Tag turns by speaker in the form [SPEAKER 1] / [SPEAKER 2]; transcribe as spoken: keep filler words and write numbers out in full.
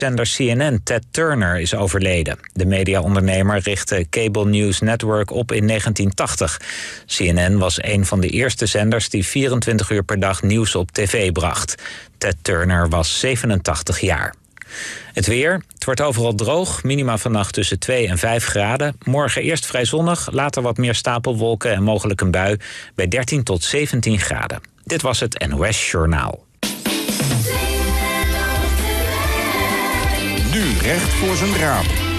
[SPEAKER 1] Zender C N N, Ted Turner, is overleden. De mediaondernemer richtte Cable News Network op in negentien tachtig. C N N was een van de eerste zenders die vierentwintig uur per dag nieuws op tv bracht. Ted Turner was zevenentachtig jaar. Het weer. Het wordt overal droog. Minima vannacht tussen twee en vijf graden. Morgen eerst vrij zonnig, later wat meer stapelwolken en mogelijk een bui bij dertien tot zeventien graden. Dit was het N O S Journaal.
[SPEAKER 2] Nu recht voor zijn raap.